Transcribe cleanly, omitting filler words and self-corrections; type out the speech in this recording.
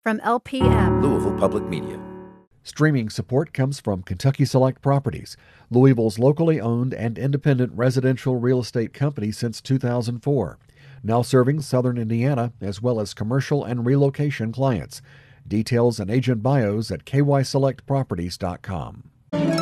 from LPM. Louisville Public Media. Streaming support comes from Kentucky Select Properties, Louisville's locally owned and independent residential real estate company since 2004. Now serving southern Indiana as well as commercial and relocation clients. Details and agent bios at kyselectproperties.com.